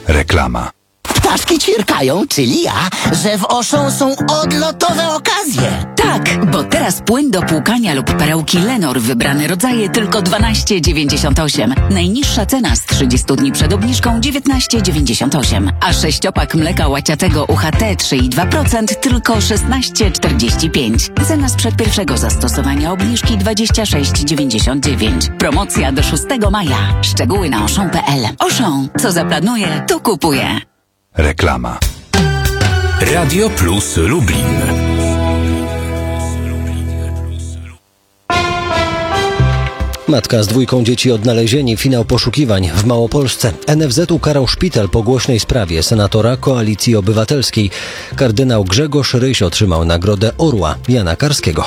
Reklama. Ptaszki ćwierkają, czyli ja, że w Auchan są odlotowe okazje. Tak, bo teraz płyn do płukania lub perełki Lenor wybrane rodzaje tylko 12,98. Najniższa cena z 30 dni przed obniżką 19,98. A 6-pak mleka łaciatego UHT 3,2% tylko 16,45. Cena sprzed pierwszego zastosowania obniżki 26,99. Promocja do 6 maja. Szczegóły na auchan.pl. Auchan, co zaplanuje, to kupuje. Reklama. Radio Plus Lublin. Matka z 2 dzieci odnalezieni. Finał poszukiwań w Małopolsce. NFZ ukarał szpital po głośnej sprawie senatora Koalicji Obywatelskiej. Kardynał Grzegorz Ryś otrzymał nagrodę Orła Jana Karskiego.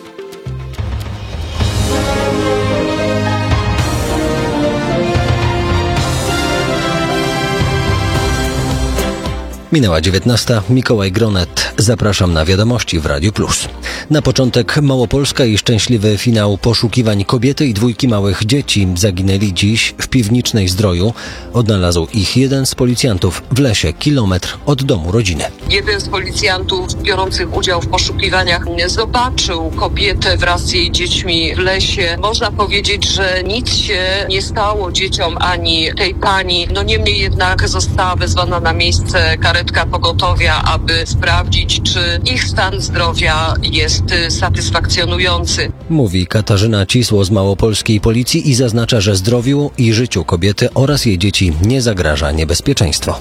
Minęła 19. Mikołaj Gronet. Zapraszam na wiadomości w Radiu Plus. Na początek Małopolska i szczęśliwy finał poszukiwań. Kobiety i 2 małych dzieci zaginęli dziś w Piwnicznej Zdroju. Odnalazł ich jeden z policjantów w lesie, kilometr od domu rodziny. Jeden z policjantów biorących udział w poszukiwaniach zobaczył kobietę wraz z jej dziećmi w lesie. Można powiedzieć, że nic się nie stało dzieciom ani tej pani. Niemniej jednak została wezwana na miejsce karetka pogotowia, aby sprawdzić, czy ich stan zdrowia jest satysfakcjonujący. Mówi Katarzyna Cisło z małopolskiej policji i zaznacza, że zdrowiu i życiu kobiety oraz jej dzieci nie zagraża niebezpieczeństwo.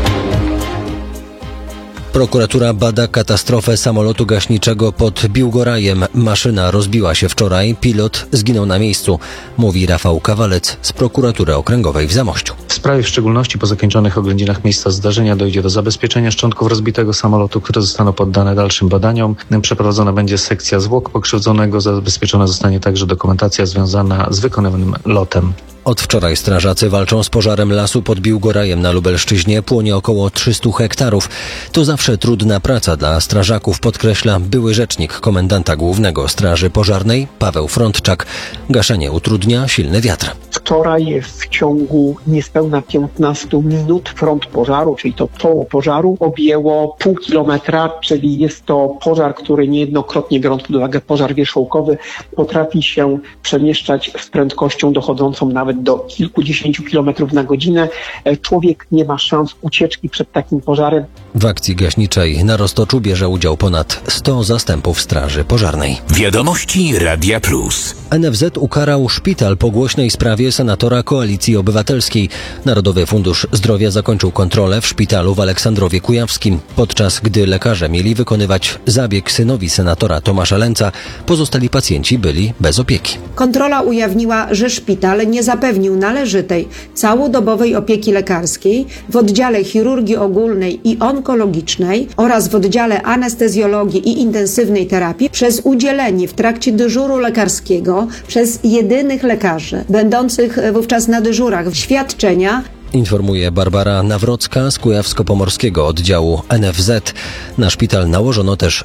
Prokuratura bada katastrofę samolotu gaśniczego pod Biłgorajem. Maszyna rozbiła się wczoraj, pilot zginął na miejscu, mówi Rafał Kawalec z prokuratury okręgowej w Zamościu. W sprawie w szczególności po zakończonych oględzinach miejsca zdarzenia dojdzie do zabezpieczenia szczątków rozbitego samolotu, które zostaną poddane dalszym badaniom. Przeprowadzona będzie sekcja zwłok pokrzywdzonego, zabezpieczona zostanie także dokumentacja związana z wykonywanym lotem. Od wczoraj strażacy walczą z pożarem lasu pod Biłgorajem na Lubelszczyźnie. Płonie około 300 hektarów. To zawsze trudna praca dla strażaków, podkreśla były rzecznik komendanta głównego Straży Pożarnej Paweł Frądczak. Gaszenie utrudnia silny wiatr. Wczoraj w ciągu niespełna 15 minut front pożaru, czyli to czoło pożaru, objęło pół kilometra, czyli jest to pożar, który niejednokrotnie, biorąc pod uwagę pożar wierzchołkowy, potrafi się przemieszczać z prędkością dochodzącą nawet do kilkudziesięciu kilometrów na godzinę. Człowiek nie ma szans ucieczki przed takim pożarem. W akcji gaśniczej na Roztoczu bierze udział ponad 100 zastępów Straży Pożarnej. Wiadomości Radia Plus. NFZ ukarał szpital po głośnej sprawie senatora Koalicji Obywatelskiej. Narodowy Fundusz Zdrowia zakończył kontrolę w szpitalu w Aleksandrowie Kujawskim. Podczas gdy lekarze mieli wykonywać zabieg synowi senatora Tomasza Lęca, pozostali pacjenci byli bez opieki. Kontrola ujawniła, że szpital nie zapewnił należytej, całodobowej opieki lekarskiej w oddziale chirurgii ogólnej i onkologicznej oraz w oddziale anestezjologii i intensywnej terapii przez udzielenie w trakcie dyżuru lekarskiego przez jedynych lekarzy będących wówczas na dyżurach świadczenia. Informuje Barbara Nawrocka z Kujawsko-Pomorskiego oddziału NFZ. Na szpital nałożono też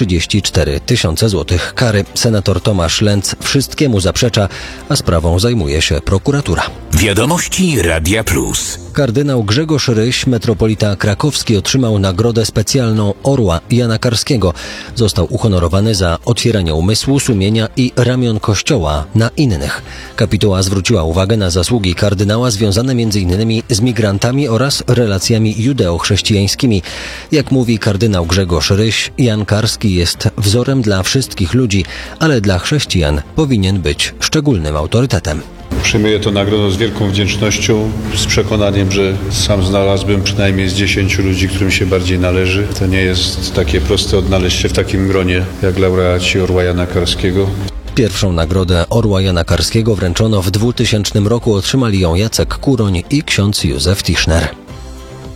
134 000 złotych kary. Senator Tomasz Lęc wszystkiemu zaprzecza, a sprawą zajmuje się prokuratura. Wiadomości Radia Plus. Kardynał Grzegorz Ryś, metropolita krakowski, otrzymał nagrodę specjalną Orła Jana Karskiego. Został uhonorowany za otwieranie umysłu, sumienia i ramion Kościoła na innych. Kapituła zwróciła uwagę na zasługi kardynała związane m.in. z migrantami oraz relacjami judeo-chrześcijańskimi. Jak mówi kardynał Grzegorz Ryś, Jan Karski jest wzorem dla wszystkich ludzi, ale dla chrześcijan powinien być szczególnym autorytetem. Przyjmuję tę nagrodę z wielką wdzięcznością, z przekonaniem, że sam znalazłbym przynajmniej z 10 ludzi, którym się bardziej należy. To nie jest takie proste odnaleźć się w takim gronie jak laureaci Orła Jana Karskiego. Pierwszą nagrodę Orła Jana Karskiego wręczono w 2000 roku. Otrzymali ją Jacek Kuroń i ksiądz Józef Tischner.